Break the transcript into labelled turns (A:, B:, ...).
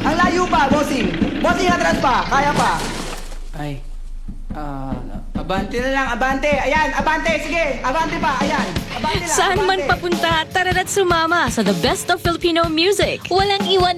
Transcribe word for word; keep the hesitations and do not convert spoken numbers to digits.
A: Ang layo pa, bossing. Bossing, atras pa. Kaya pa. Ay. Ah, abante na lang, abante. Ayan, abante. Sige, abante pa. Ayan. Abante na,
B: Saan man
A: abante.
B: papunta, tara na't sumama sa The Best of Filipino Music. Walang iwan